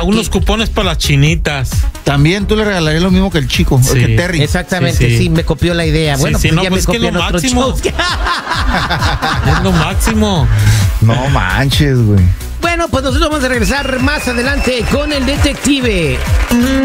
unos cupones para las chinitas. También tú le regalarías lo mismo que el chico, Sí. que Terry. Exactamente, sí, me copió la idea. Bueno, sí, pues no, ya pues me es que copió en lo otros máximo. shows. Es lo máximo. No manches, güey. Bueno, pues nosotros vamos a regresar más adelante con el detective.